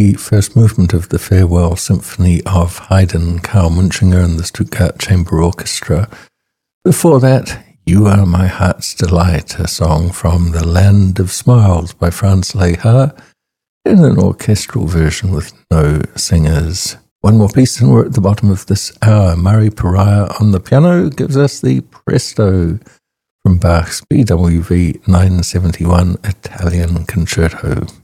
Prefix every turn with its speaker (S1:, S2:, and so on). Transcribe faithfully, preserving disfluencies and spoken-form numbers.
S1: the first movement of the Farewell Symphony of Haydn, Karl Munchinger and the Stuttgart Chamber Orchestra. Before that, You Are My Heart's Delight, a song from The Land of Smiles by Franz Lehár, in an orchestral version with no singers. One more piece and we're at the bottom of this hour. Murray Pariah on the piano gives us the Presto from Bach's B W V nine seventy-one Italian Concerto.